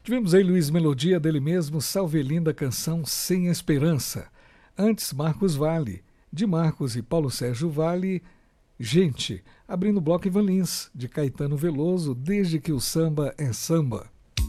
Tivemos aí Luiz Melodia, dele mesmo, Salve Linda Canção Sem Esperança. Antes, Marcos Valle, de Marcos e Paulo Sérgio Valle, Gente. Abrindo o bloco Ivan Lins, de Caetano Veloso, Desde que o Samba é Samba.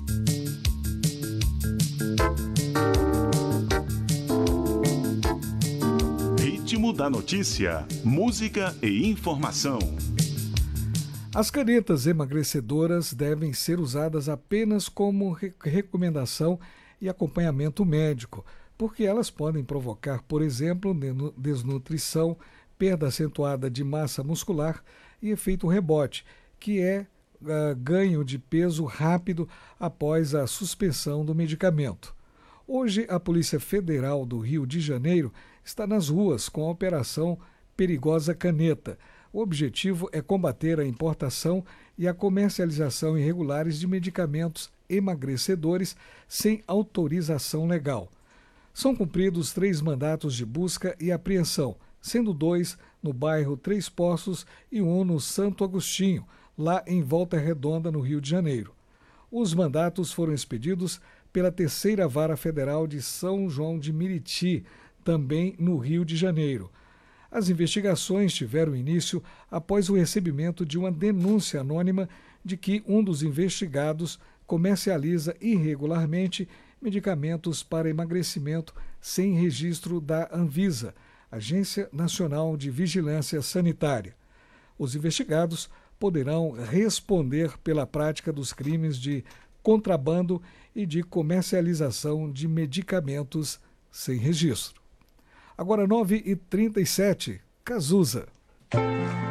Ritmo da notícia, música e informação. As canetas emagrecedoras devem ser usadas apenas como recomendação e acompanhamento médico, porque elas podem provocar, por exemplo, desnutrição, perda acentuada de massa muscular e efeito rebote, que é ganho de peso rápido após a suspensão do medicamento. Hoje, a Polícia Federal do Rio de Janeiro está nas ruas com a Operação Perigosa Caneta. O objetivo é combater a importação e a comercialização irregulares de medicamentos emagrecedores sem autorização legal. São cumpridos 3 mandatos de busca e apreensão, sendo 2 no bairro Três Poços e 1 no Santo Agostinho, lá em Volta Redonda, no Rio de Janeiro. Os mandatos foram expedidos pela Terceira Vara Federal de São João de Meriti, também no Rio de Janeiro. As investigações tiveram início após o recebimento de uma denúncia anônima de que um dos investigados comercializa irregularmente medicamentos para emagrecimento sem registro da Anvisa, Agência Nacional de Vigilância Sanitária. Os investigados poderão responder pela prática dos crimes de contrabando e de comercialização de medicamentos sem registro. Agora 9h37, Cazuza.